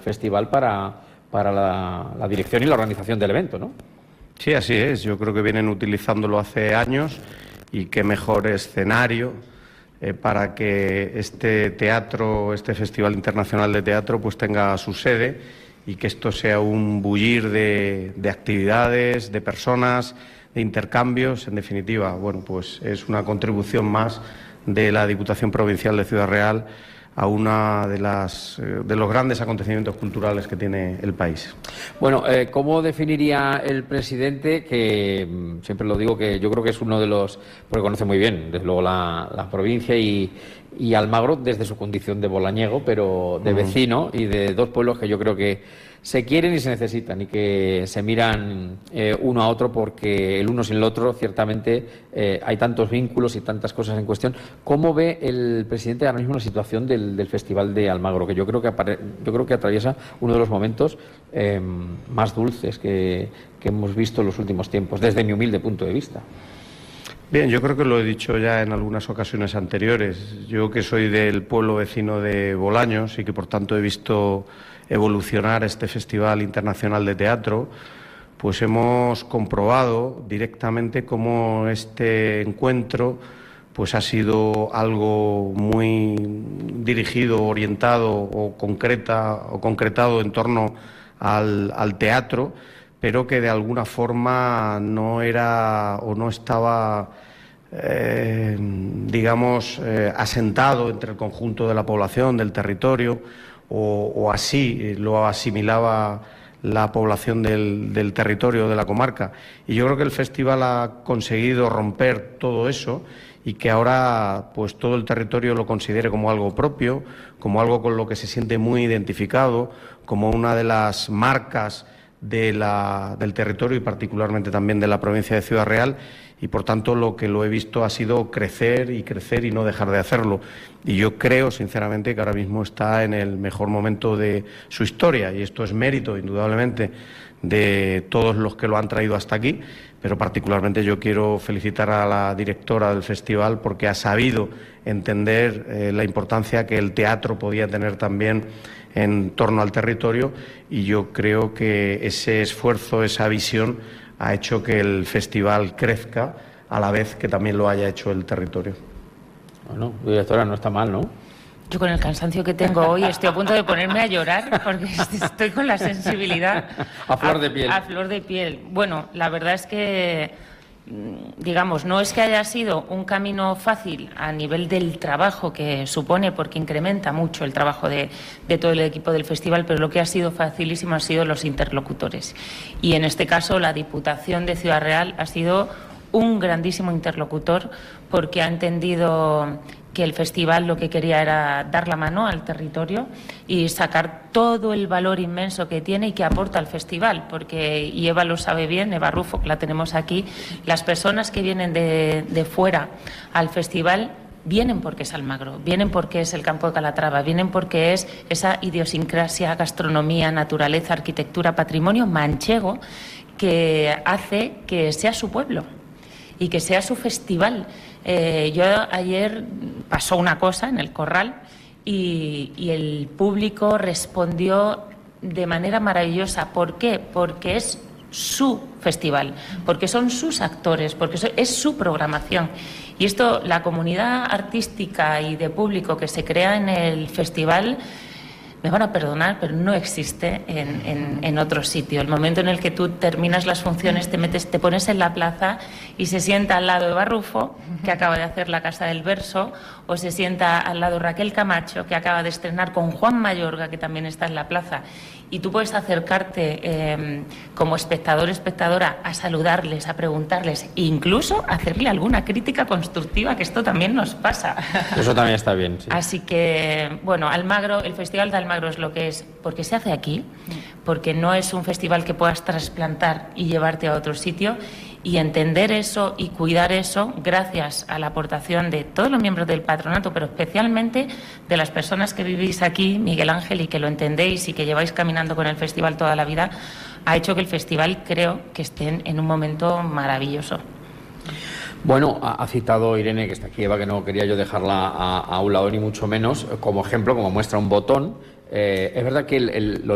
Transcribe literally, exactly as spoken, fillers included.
festival para, para la, la dirección y la organización del evento, ¿no? Sí, así es. Yo creo que vienen utilizándolo hace años y qué mejor escenario eh, para que este teatro, este Festival Internacional de Teatro, pues tenga su sede y que esto sea un bullir de, de actividades, de personas, de intercambios. En definitiva, bueno, pues es una contribución más de la Diputación Provincial de Ciudad Real a una de las de los grandes acontecimientos culturales que tiene el país. Bueno, eh, ¿cómo definiría el presidente, que mmm, siempre lo digo, que yo creo que es uno de los, porque conoce muy bien, desde luego, la, la provincia y, y Almagro desde su condición de bolañego, pero de vecino y de dos pueblos que yo creo que se quieren y se necesitan y que se miran eh, uno a otro, porque el uno sin el otro ciertamente eh, hay tantos vínculos y tantas cosas en cuestión? ¿Cómo ve el presidente ahora mismo la situación del, del Festival de Almagro, que yo creo que apare yo creo que atraviesa uno de los momentos eh, más dulces que, que hemos visto en los últimos tiempos, desde mi humilde punto de vista? Bien, yo creo que lo he dicho ya en algunas ocasiones anteriores. Yo, que soy del pueblo vecino de Bolaños y que por tanto he visto evolucionar este Festival Internacional de Teatro, pues hemos comprobado directamente cómo este encuentro pues ha sido algo muy dirigido, orientado o concreta o concretado en torno al, al teatro, pero que de alguna forma no era o no estaba, eh, digamos, eh, asentado entre el conjunto de la población, del territorio, o, o así lo asimilaba la población del, del territorio de la comarca. Y yo creo que el festival ha conseguido romper todo eso y que ahora pues todo el territorio lo considere como algo propio, como algo con lo que se siente muy identificado, como una de las marcas de la, del territorio y particularmente también de la provincia de Ciudad Real, y por tanto lo que lo he visto ha sido crecer y crecer y no dejar de hacerlo. Y yo creo sinceramente que ahora mismo está en el mejor momento de su historia, y esto es mérito indudablemente de todos los que lo han traído hasta aquí, pero particularmente yo quiero felicitar a la directora del festival porque ha sabido entender eh, la importancia que el teatro podía tener también en torno al territorio, y yo creo que ese esfuerzo, esa visión ha hecho que el festival crezca a la vez que también lo haya hecho el territorio. Bueno, directora, no está mal, ¿no? Yo, con el cansancio que tengo hoy, estoy a punto de ponerme a llorar porque estoy con la sensibilidad a flor de piel. A, a flor de piel. Bueno, la verdad es que, digamos, no es que haya sido un camino fácil a nivel del trabajo que supone, porque incrementa mucho el trabajo de, de todo el equipo del festival, pero lo que ha sido facilísimo han sido los interlocutores. Y en este caso la Diputación de Ciudad Real ha sido un grandísimo interlocutor, porque ha entendido que el festival lo que quería era dar la mano al territorio y sacar todo el valor inmenso que tiene y que aporta al festival, porque, y Eva lo sabe bien, Eva Rufo, que la tenemos aquí, las personas que vienen de, de fuera al festival vienen porque es Almagro, vienen porque es el campo de Calatrava, vienen porque es esa idiosincrasia, gastronomía, naturaleza, arquitectura, patrimonio manchego que hace que sea su pueblo y que sea su festival. Eh, yo ayer pasó una cosa en el Corral y, y el público respondió de manera maravillosa. ¿Por qué? Porque es su festival, porque son sus actores, porque es su programación. Y esto, la comunidad artística y de público que se crea en el festival, me van a perdonar, pero no existe en, en, en otro sitio. El momento en el que tú terminas las funciones, te metes, te pones en la plaza y se sienta al lado de Barrufo, que acaba de hacer La Casa del Verso, o se sienta al lado Raquel Camacho, que acaba de estrenar con Juan Mayorga, que también está en la plaza. Y tú puedes acercarte eh, como espectador, espectadora, a saludarles, a preguntarles, e incluso hacerle alguna crítica constructiva, que esto también nos pasa. Eso también está bien, sí. Así que, bueno, Almagro, el Festival de Almagro es lo que es, porque se hace aquí, porque no es un festival que puedas trasplantar y llevarte a otro sitio, y entender eso y cuidar eso gracias a la aportación de todos los miembros del patronato, pero especialmente de las personas que vivís aquí, Miguel Ángel, y que lo entendéis y que lleváis caminando con el festival toda la vida, ha hecho que el festival, creo, que esté en un momento maravilloso. Bueno, ha citado Irene, que está aquí, Eva, que no quería yo dejarla a, a un lado ni mucho menos, como ejemplo, como muestra un botón. Eh, es verdad que el, el,